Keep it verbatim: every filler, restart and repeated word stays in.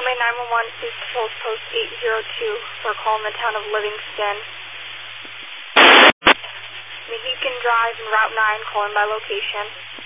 May nine one one, please hold post eight zero two for a call in the town of Livingston. Mohican Drive and Route nine, calling by location.